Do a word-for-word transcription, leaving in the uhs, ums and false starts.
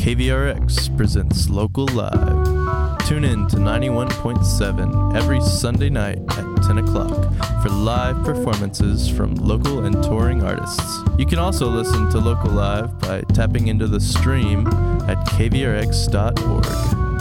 K V R X presents Local Live. Tune in to ninety-one point seven every Sunday night at ten o'clock for live performances from local and touring artists. You can also listen to Local Live by tapping into the stream at k v r x dot org.